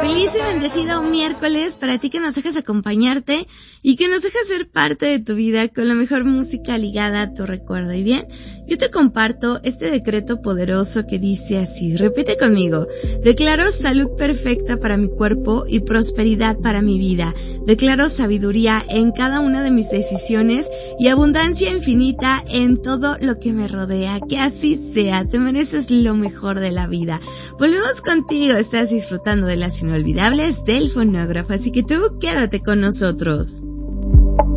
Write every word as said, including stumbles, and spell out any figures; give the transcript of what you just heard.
Feliz y bendecido miércoles para ti que nos dejas acompañarte y que nos dejas ser parte de tu vida con la mejor música ligada a tu recuerdo. Y bien, yo te comparto este decreto poderoso que dice así, repite conmigo: declaro salud perfecta para mi cuerpo y prosperidad para mi vida. Declaro sabiduría en cada una de mis decisiones y abundancia infinita en todo lo que me rodea. Que así sea, te mereces lo mejor de la vida. Volvemos contigo, estás disfrutando de las inolvidables del fonógrafo, así que tú quédate con nosotros.